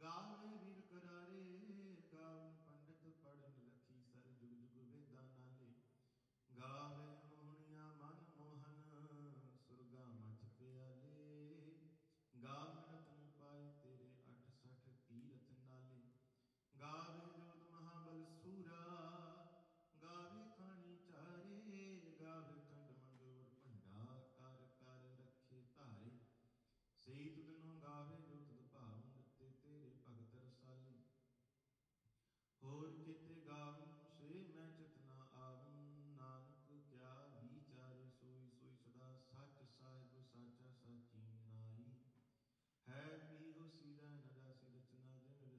ਗਾਵੇ ਵੀਰ ਕਰਾਰੇ, ਗਾਵੇ ਪੰਡਿਤ ਪੜਨ ਲਖੀ ਸਰ, ਜੁਗ ਜੁਗ ਵੇਦਾਂ ਨਾਲੇ। ਗਾਵੇ